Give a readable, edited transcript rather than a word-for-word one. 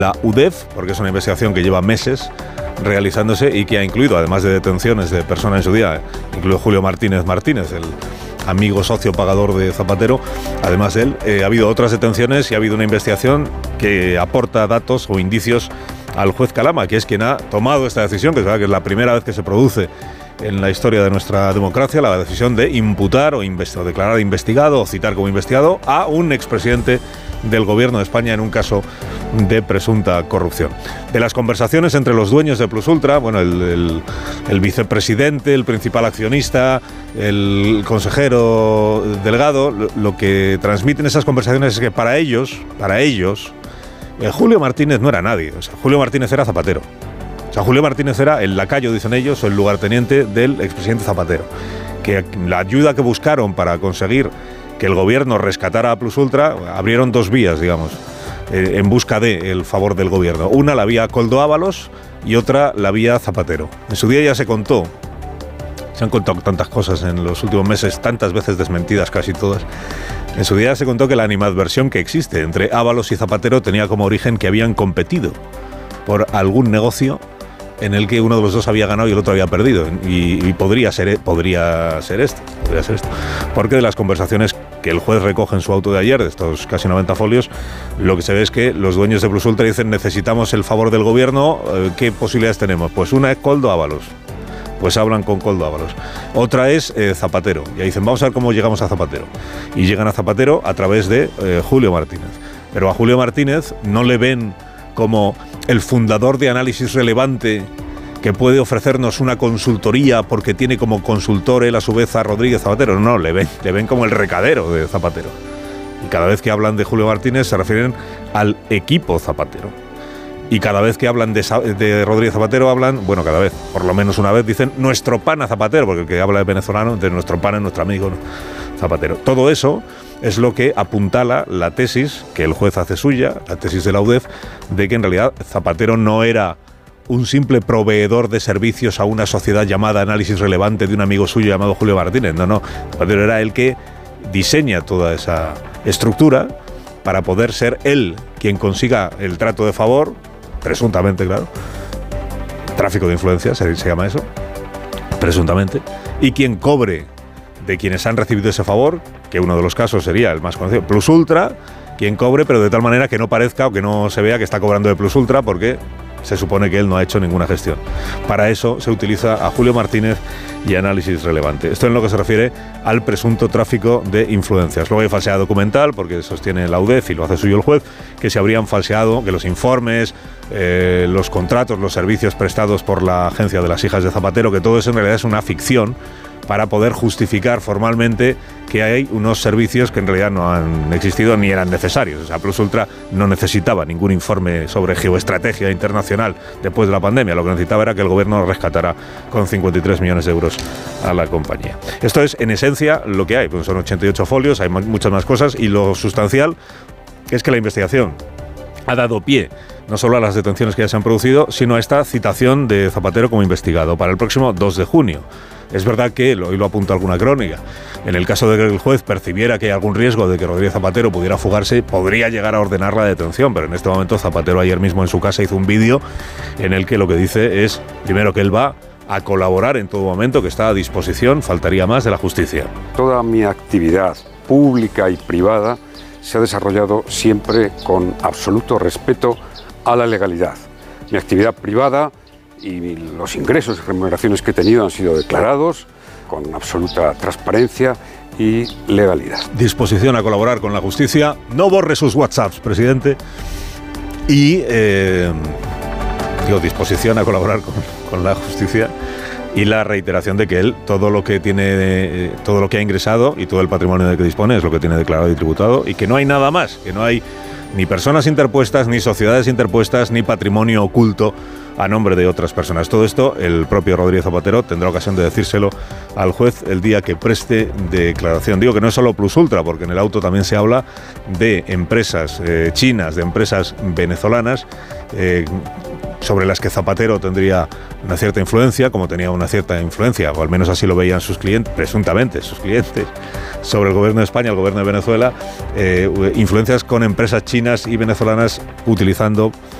la UDEF, porque es una investigación que lleva meses realizándose y que ha incluido, además de detenciones de personas en su día, incluido Julio Martínez Martínez, el amigo socio pagador de Zapatero. Además de él, ha habido otras detenciones y ha habido una investigación que aporta datos o indicios al juez Calama, que es quien ha tomado esta decisión, que es verdad que es la primera vez que se produce en la historia de nuestra democracia, la decisión de imputar o declarar investigado o citar como investigado a un expresidente del gobierno de España en un caso de presunta corrupción. De las conversaciones entre los dueños de Plus Ultra, bueno, el vicepresidente, el principal accionista, el consejero Delgado, lo que transmiten esas conversaciones es que para ellos, Julio Martínez no era nadie. O sea, Julio Martínez era Zapatero. O sea, Julio Martínez era el lacayo, dicen ellos, o el lugarteniente del expresidente Zapatero. Que la ayuda que buscaron para conseguir que el gobierno rescatara a Plus Ultra, abrieron dos vías, digamos, en busca del favor del gobierno. Una, la vía Koldo Ábalos, y otra, la vía Zapatero. En su día ya se contó, se han contado tantas cosas en los últimos meses, tantas veces desmentidas casi todas. En su día se contó que la animadversión que existe entre Ábalos y Zapatero tenía como origen que habían competido por algún negocio en el que uno de los dos había ganado y el otro había perdido. Y podría ser esto. Porque de las conversaciones que el juez recoge en su auto de ayer, de estos casi 90 folios, lo que se ve es que los dueños de Plus Ultra dicen: necesitamos el favor del gobierno, ¿qué posibilidades tenemos? Pues una es Koldo Ábalos. Pues hablan con Koldo Ábalos. Otra es Zapatero. Y ahí dicen: vamos a ver cómo llegamos a Zapatero. Y llegan a Zapatero a través de Julio Martínez. Pero a Julio Martínez no le ven como el fundador de Análisis Relevante, que puede ofrecernos una consultoría porque tiene como consultor él a su vez a Rodríguez Zapatero. No, le ven como el recadero de Zapatero. Y cada vez que hablan de Julio Martínez se refieren al equipo Zapatero. Y cada vez que hablan de Rodríguez Zapatero hablan, bueno, cada vez, por lo menos una vez, dicen nuestro pana Zapatero, porque el que habla de venezolano, de nuestro pana es nuestro amigo Zapatero. Todo eso es lo que apuntala la tesis que el juez hace suya, la tesis de la UDEF, de que en realidad Zapatero no era un simple proveedor de servicios a una sociedad llamada Análisis Relevante de un amigo suyo llamado Julio Martínez. No, Zapatero era el que diseña toda esa estructura para poder ser él quien consiga el trato de favor, presuntamente, claro, tráfico de influencias, se llama eso, presuntamente, y quien cobre de quienes han recibido ese favor, que uno de los casos sería el más conocido, Plus Ultra, quien cobre, pero de tal manera que no parezca o que no se vea que está cobrando de Plus Ultra, porque se supone que él no ha hecho ninguna gestión. Para eso se utiliza a Julio Martínez y Análisis Relevante. Esto en lo que se refiere al presunto tráfico de influencias. Luego hay falsedad documental, porque sostiene la UDEF y lo hace suyo el juez, que se habrían falseado, que los informes, los contratos, los servicios prestados por la agencia de las hijas de Zapatero, que todo eso en realidad es una ficción para poder justificar formalmente que hay unos servicios que en realidad no han existido ni eran necesarios. O sea, Plus Ultra no necesitaba ningún informe sobre geoestrategia internacional después de la pandemia. Lo que necesitaba era que el gobierno rescatara con 53 millones de euros a la compañía. Esto es, en esencia, lo que hay. Pues son 88 folios, hay muchas más cosas, y lo sustancial es que la investigación ha dado pie no solo a las detenciones que ya se han producido, sino a esta citación de Zapatero como investigado para el próximo 2 de junio. Es verdad que, hoy lo apunta alguna crónica, en el caso de que el juez percibiera que hay algún riesgo de que Rodríguez Zapatero pudiera fugarse, podría llegar a ordenar la detención, pero en este momento Zapatero ayer mismo en su casa hizo un vídeo en el que lo que dice es, primero, que él va a colaborar en todo momento, que está a disposición, faltaría más, de la justicia. Toda mi actividad pública y privada se ha desarrollado siempre con absoluto respeto a la legalidad. Mi actividad privada y los ingresos y remuneraciones que he tenido han sido declarados con absoluta transparencia y legalidad. Disposición a colaborar con la justicia. No borre sus WhatsApps, presidente. Y disposición a colaborar con la justicia, y la reiteración de que él todo lo que ha ingresado y todo el patrimonio de que dispone es lo que tiene declarado y tributado, y que no hay nada más, que no hay ni personas interpuestas, ni sociedades interpuestas, ni patrimonio oculto a nombre de otras personas. Todo esto el propio Rodríguez Zapatero tendrá ocasión de decírselo al juez el día que preste declaración. Digo que no es solo Plus Ultra, porque en el auto también se habla de empresas chinas, de empresas venezolanas, sobre las que Zapatero tendría una cierta influencia, como tenía una cierta influencia, o al menos así lo veían sus clientes, presuntamente sus clientes, sobre el gobierno de España, el gobierno de Venezuela, influencias con empresas chinas y venezolanas utilizando